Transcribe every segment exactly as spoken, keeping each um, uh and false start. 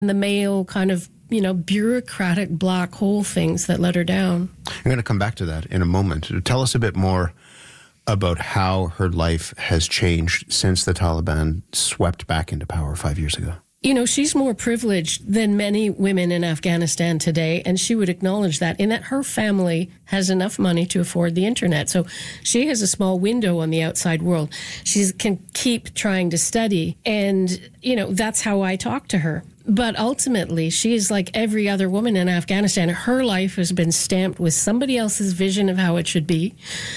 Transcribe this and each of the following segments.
The male kind of, you know, bureaucratic black hole things that let her down. I'm going to come back to that in a moment. Tell us a bit more about how her life has changed since the Taliban swept back into power five years ago. You know, she's more privileged than many women in Afghanistan today, and she would acknowledge that, in that her family has enough money to afford the internet. So she has a small window on the outside world. She can keep trying to study, and, you know, that's how I talk to her. But ultimately, she is like every other woman in Afghanistan. Her life has been stamped with somebody else's vision of how it should be.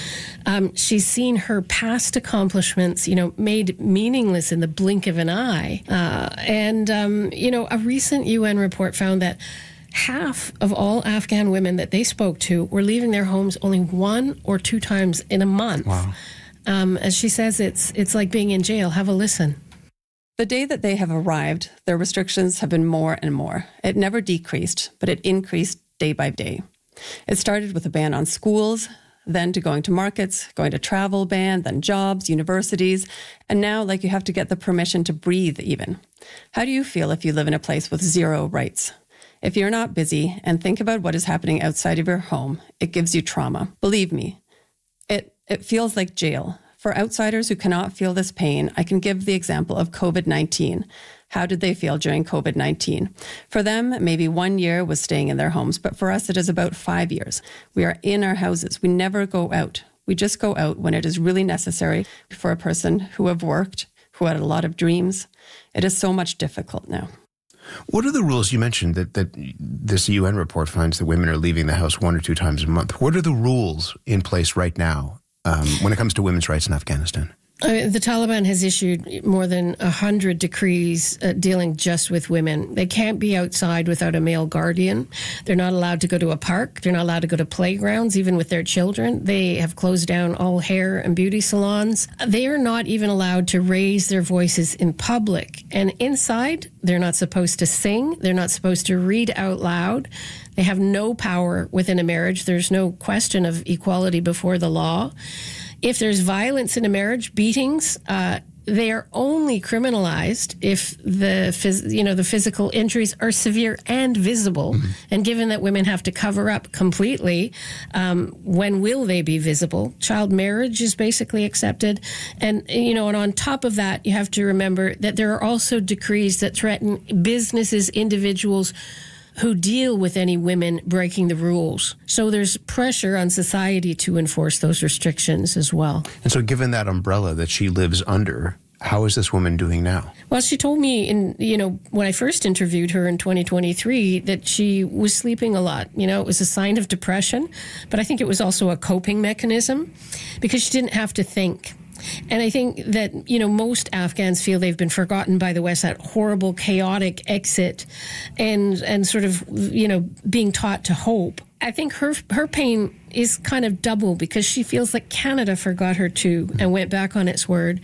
Um, she's seen her past accomplishments, you know, made meaningless in the blink of an eye. Uh, and, um, you know, a recent U N report found that half of all Afghan women that they spoke to were leaving their homes only one or two times in a month. Wow. Um, as she says, it's it's like being in jail. Have a listen. The day that they have arrived, their restrictions have been more and more. It never decreased, but it increased day by day. It started with a ban on schools, then to going to markets, going to travel ban, then jobs, universities, and now, like, you have to get the permission to breathe even. How do you feel if you live in a place with zero rights? If you're not busy and think about what is happening outside of your home, it gives you trauma. Believe me, it, it feels like jail. For outsiders who cannot feel this pain, I can give the example of COVID nineteen. How did they feel during COVID nineteen? For them, maybe one year was staying in their homes, but for us, it is about five years. We are in our houses. We never go out. We just go out when it is really necessary. For a person who have worked, who had a lot of dreams, it is so much difficult now. What are the rules? You mentioned that, that this U N report finds that women are leaving the house one or two times a month. What are the rules in place right now um, when it comes to women's rights in Afghanistan? Uh, the Taliban has issued more than one hundred decrees uh, dealing just with women. They can't be outside without a male guardian. They're not allowed to go to a park. They're not allowed to go to playgrounds, even with their children. They have closed down all hair and beauty salons. They are not even allowed to raise their voices in public. And inside, they're not supposed to sing. They're not supposed to read out loud. They have no power within a marriage. There's no question of equality before the law. If there's violence in a marriage, beatings, uh, they are only criminalized if the phys- you know the physical injuries are severe and visible. Mm-hmm. And given that women have to cover up completely, um, when will they be visible? Child marriage is basically accepted, and you know, and on top of that, you have to remember that there are also decrees that threaten businesses, individuals who deal with any women breaking the rules. So there's pressure on society to enforce those restrictions as well. And so given that umbrella that she lives under, how is this woman doing now? Well, she told me in, you know, when I first interviewed her in twenty twenty-three that she was sleeping a lot. You know, it was a sign of depression, but I think it was also a coping mechanism because she didn't have to think. And I think that, you know, most Afghans feel they've been forgotten by the West, that horrible, chaotic exit and and sort of, you know, being taught to hope. I think her her pain is kind of double because she feels like Canada forgot her too and went back on its word.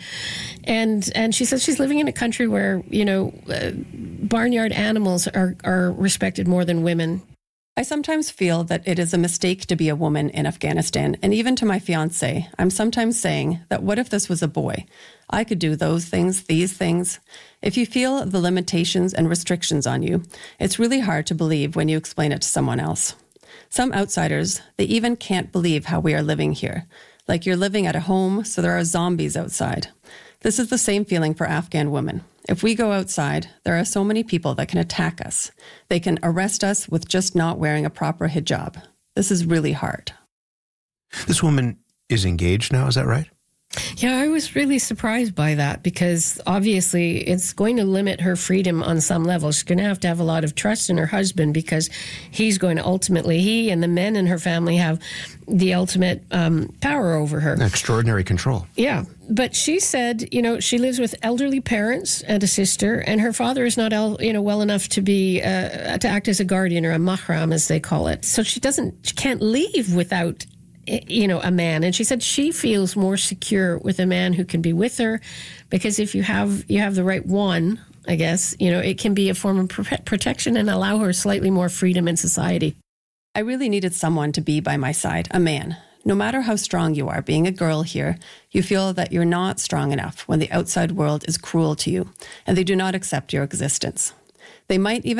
And and she says she's living in a country where, you know, uh, barnyard animals are, are respected more than women. I sometimes feel that it is a mistake to be a woman in Afghanistan, and even to my fiancé, I'm sometimes saying that what if this was a boy? I could do those things, these things. If you feel the limitations and restrictions on you, it's really hard to believe when you explain it to someone else. Some outsiders, they even can't believe how we are living here. Like you're living at a home, so there are zombies outside. This is the same feeling for Afghan women. If we go outside, there are so many people that can attack us. They can arrest us with just not wearing a proper hijab. This is really hard. This woman is engaged now, is that right? Yeah, I was really surprised by that because obviously it's going to limit her freedom on some level. She's going to have to have a lot of trust in her husband because he's going to ultimately, he and the men in her family have the ultimate um, power over her. Extraordinary control. Yeah. But she said, you know, she lives with elderly parents and a sister, and her father is not, el- you know, well enough to be, uh, to act as a guardian or a mahram, as they call it. So she doesn't, she can't leave without, you know, a man. And she said she feels more secure with a man who can be with her because if you have, you have the right one, I guess, you know, it can be a form of pro- protection and allow her slightly more freedom in society. I really needed someone to be by my side, a man. No matter how strong you are, being a girl here, you feel that you're not strong enough when the outside world is cruel to you and they do not accept your existence. They might even